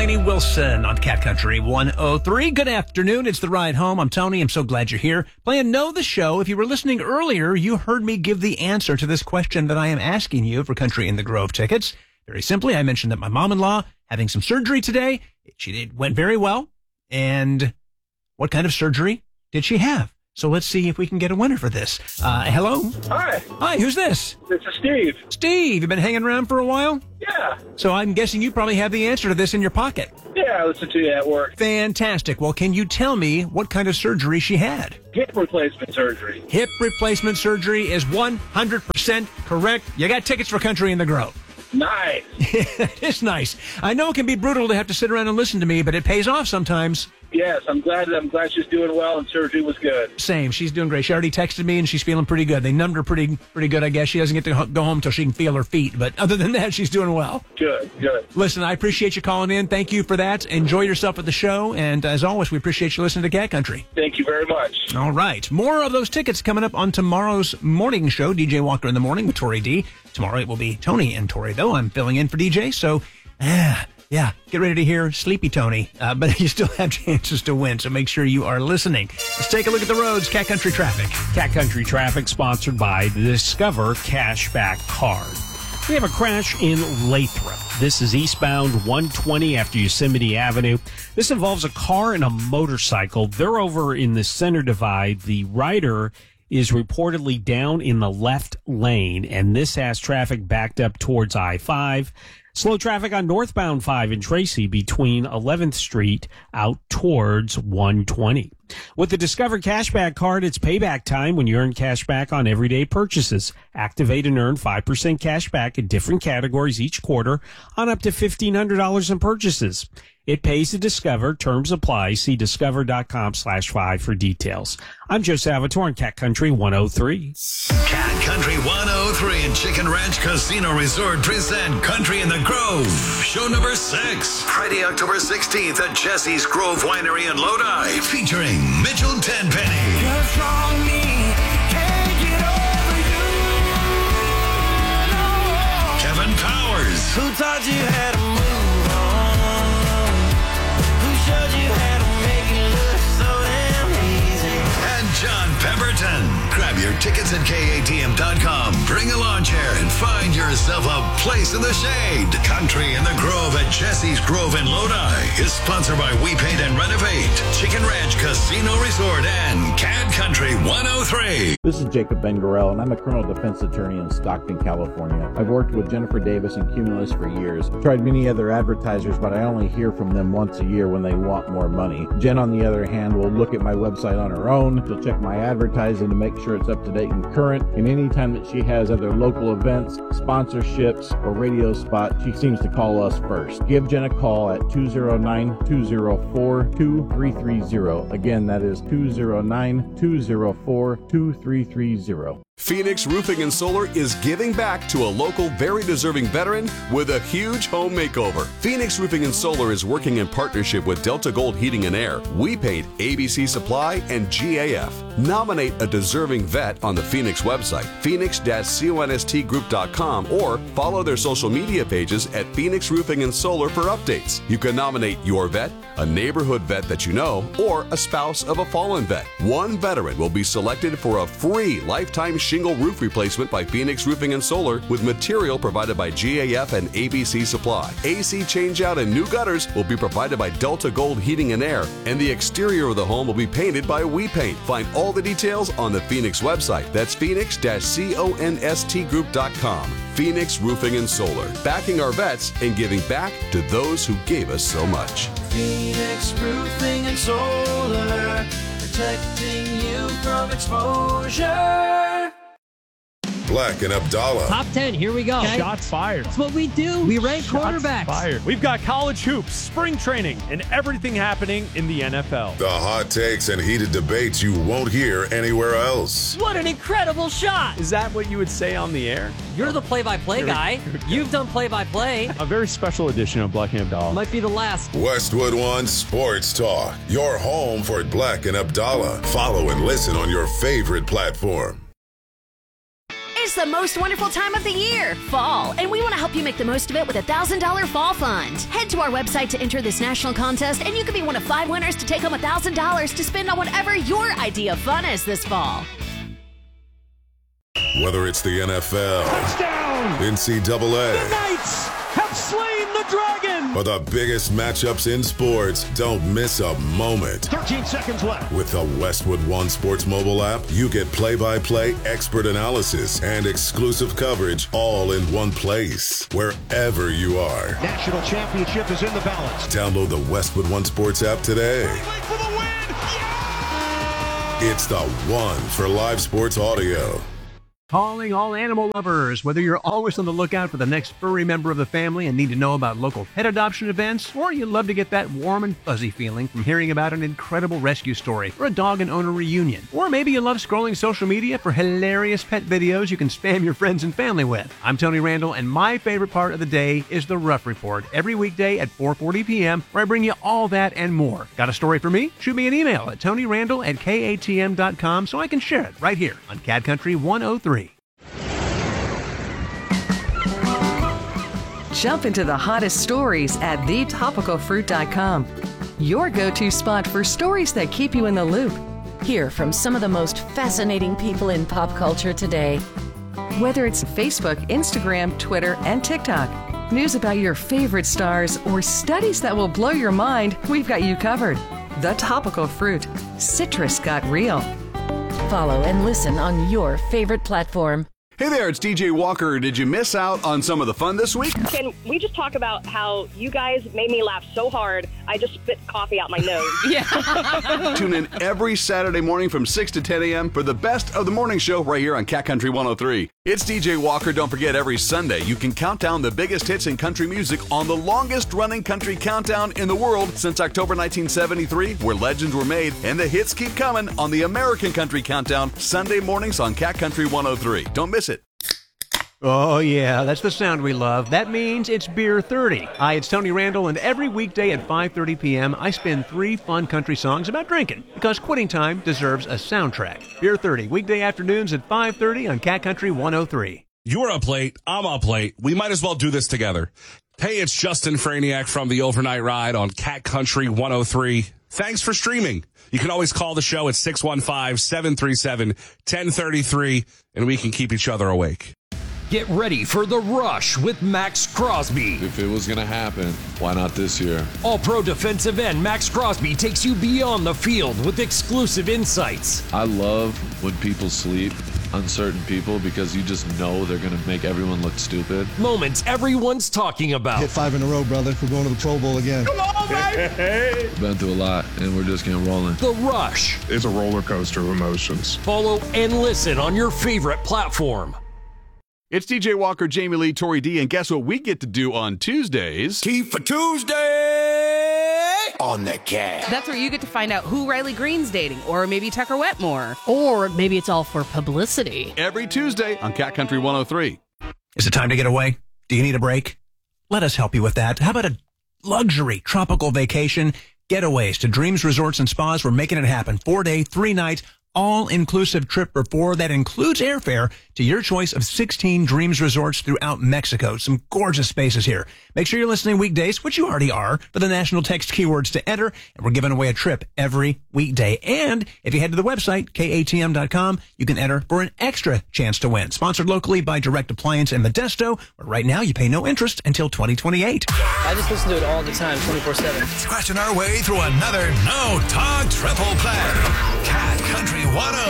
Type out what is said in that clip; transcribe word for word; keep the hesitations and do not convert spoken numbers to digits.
Lainey Wilson on Cat Country one oh three. Good afternoon. It's The Ride Home. I'm Tony. I'm so glad you're here. Playing Know the Show. If you were listening earlier, you heard me give the answer to this question that I am asking you for Country in the Grove tickets. Very simply, I mentioned that my mom-in-law having some surgery today. She it went very well. And what kind of surgery did she have? So let's see if we can get a winner for this. Uh, hello? Hi. Hi, who's this? This is Steve. Steve, you've been hanging around for a while? Yeah. So I'm guessing you probably have the answer to this in your pocket. Yeah, I listen to you at work. Fantastic. Well, can you tell me what kind of surgery she had? Hip replacement surgery. Hip replacement surgery is one hundred percent correct. You got tickets for Country in the Grove. Nice. It is nice. I know it can be brutal to have to sit around and listen to me, but it pays off sometimes. Yes, I'm glad I'm glad she's doing well and surgery was good. Same. She's doing great. She already texted me and she's feeling pretty good. They numbed her pretty pretty good, I guess. She doesn't get to go home until she can feel her feet. But other than that, she's doing well. Good, good. Listen, I appreciate you calling in. Thank you for that. Enjoy yourself at the show. And as always, we appreciate you listening to Cat Country. Thank you very much. All right. More of those tickets coming up on tomorrow's morning show, D J Walker in the Morning with Tori D. Tomorrow it will be Tony and Tori, though. I'm filling in for D J, so... Ah, yeah, get ready to hear Sleepy Tony, uh, but you still have chances to win, so make sure you are listening. Let's take a look at the roads. Cat Country Traffic. Cat Country Traffic sponsored by the Discover Cashback Card. We have a crash in Lathrop. This is eastbound one twenty after Yosemite Avenue. This involves a car and a motorcycle. They're over in the center divide. The rider is reportedly down in the left lane, and this has traffic backed up towards I five. Slow traffic on northbound five in Tracy between eleventh Street out towards one twenty. With the Discover Cashback Card, it's payback time when you earn cash back on everyday purchases. Activate and earn five percent cash back in different categories each quarter on up to fifteen hundred dollars in purchases. It pays to Discover. Terms apply. See discover.com slash five for details. I'm Joe Salvatore on Cat Country one oh three. Cat Country one oh three and Chicken Ranch Casino Resort present Country in the Grove. Show number six. Friday, October sixteenth at Jesse's Grove Winery in Lodi. Featuring Mitchell Tenpenny. Just on me. Can't get over you. No. Kevin Powers. Who taught you how to move on? Who showed you how to make it look so damn easy? And John Pemberton. Grab your tickets at K A T M dot com. Bring a lawn chair and find yourself a place in the shade. Country in the Grove at Jesse's Grove in Lodi is sponsored by We Paint and Renovate, Chicken Ranch Casino Resort, and Cat Country one oh three. This is Jacob Ben-Gorel, and I'm a criminal defense attorney in Stockton, California. I've worked with Jennifer Davis and Cumulus for years. Tried many other advertisers, but I only hear from them once a year when they want more money. Jen, on the other hand, will look at my website on her own. She'll check my advertising to make sure it's up to date and current. And anytime that she has other local events, sponsorships, or radio spots, she seems to call us first. Give Jen a call at two oh nine, two oh four, two three three oh. Again, that is two oh nine, two oh four, two three three oh. Phoenix Roofing and Solar is giving back to a local, very deserving veteran with a huge home makeover. Phoenix Roofing and Solar is working in partnership with Delta Gold Heating and Air, We Paint, A B C Supply, and G A F. Nominate a deserving vet on the Phoenix website, phoenix dash const group dot com, or follow their social media pages at Phoenix Roofing and Solar for updates. You can nominate your vet, a neighborhood vet that you know, or a spouse of a fallen vet. One veteran will be selected for a free lifetime shingle roof replacement by Phoenix Roofing and Solar with material provided by G A F and A B C Supply. A C changeout and new gutters will be provided by Delta Gold Heating and Air, and the exterior of the home will be painted by We Paint. Find all the details on the Phoenix website. That's phoenix dash const group dot com. Phoenix Roofing and Solar, backing our vets and giving back to those who gave us so much. Phoenix Roofing and Solar, protecting you from exposure. Black and Abdallah. Top ten, here we go. Okay. Shots fired. That's what we do. We rank Shots quarterbacks. Fired. We've got college hoops, spring training, and everything happening in the N F L. The hot takes and heated debates you won't hear anywhere else. What an incredible shot. Is that what you would say on the air? You're the play-by-play guy. You've done play-by-play. A very special edition of Black and Abdallah. Might be the last. Westwood One Sports Talk. Your home for Black and Abdallah. Follow and listen on your favorite platform. It's the the most wonderful time of the year, fall, and we want to help you make the most of it with a one thousand dollars Fall Fund. Head to our website to enter this national contest, and you could be one of five winners to take home one thousand dollars to spend on whatever your idea of fun is this fall. Whether it's the N F L, Touchdown! N C double A, The Knights have slain the dragon! or the biggest matchups in sports, don't miss a moment. thirteen seconds left. With the Westwood One Sports mobile app, you get play-by-play expert analysis and exclusive coverage all in one place, wherever you are. National championship is in the balance. Download the Westwood One Sports app today. Wait for the win! Yeah! It's the one for live sports audio. Calling all animal lovers. Whether you're always on the lookout for the next furry member of the family and need to know about local pet adoption events, or you love to get that warm and fuzzy feeling from hearing about an incredible rescue story or a dog and owner reunion, or maybe you love scrolling social media for hilarious pet videos you can spam your friends and family with. I'm Tony Randall, and my favorite part of the day is the Rough Report every weekday at four forty p.m., where I bring you all that and more. Got a story for me? Shoot me an email at tonyrandall at k a t m dot com so I can share it right here on Cat Country one oh three. Jump into the hottest stories at the topical fruit dot com. Your go-to spot for stories that keep you in the loop. Hear from some of the most fascinating people in pop culture today. Whether it's Facebook, Instagram, Twitter, and TikTok, news about your favorite stars, or studies that will blow your mind, we've got you covered. The Topical Fruit. Citrus got real. Follow and listen on your favorite platform. Hey there, it's D J Walker. Did you miss out on some of the fun this week? Can we just talk about how you guys made me laugh so hard, I just spit coffee out my nose? Yeah. Tune in every Saturday morning from six to ten a.m. for the best of the morning show right here on Cat Country one oh three. It's D J Walker. Don't forget, every Sunday you can count down the biggest hits in country music on the longest-running country countdown in the world since October nineteen seventy-three, where legends were made, and the hits keep coming on the American Country Countdown, Sunday mornings on Cat Country one oh three. Don't miss it. Oh, yeah, that's the sound we love. That means it's Beer thirty. Hi, it's Tony Randall, and every weekday at five thirty p.m., I spin three fun country songs about drinking, because quitting time deserves a soundtrack. Beer thirty, weekday afternoons at five thirty on Cat Country one oh three. You're up late, I'm up late. We might as well do this together. Hey, it's Justin Franiak from the Overnight Ride on Cat Country one oh three. Thanks for streaming. You can always call the show at six one five, seven three seven, one zero three three, and we can keep each other awake. Get ready for The Rush with Max Crosby. If it was going to happen, why not this year? All-Pro defensive end Max Crosby takes you beyond the field with exclusive insights. I love when people sleep on certain people because you just know they're going to make everyone look stupid. Moments everyone's talking about. Hit five in a row, brother. We're going to the Pro Bowl again. Come on, baby! Been through a lot, and we're just getting rolling. The Rush. It's a roller coaster of emotions. Follow and listen on your favorite platform. It's D J Walker, Jamie Lee, Tori D, and guess what we get to do on Tuesdays? Tea for Tuesday on the Cat. That's where you get to find out who Riley Green's dating, or maybe Tucker Wetmore. Or maybe it's all for publicity. Every Tuesday on Cat Country one oh three. Is it time to get away? Do you need a break? Let us help you with that. How about a luxury tropical vacation? Getaways to Dreams Resorts and Spas. We're making it happen. Four day, three nights, all-inclusive trip for four that includes airfare to your choice of sixteen Dreams Resorts throughout Mexico. Some gorgeous spaces here. Make sure you're listening weekdays, which you already are, for the national text keywords to enter, and we're giving away a trip every weekday. And if you head to the website, K A T M dot com, you can enter for an extra chance to win. Sponsored locally by Direct Appliance and Modesto, where right now you pay no interest until twenty twenty-eight. I just listen to it all the time, twenty-four seven. Scratching our way through another No Talk Triple Play. Cat Country one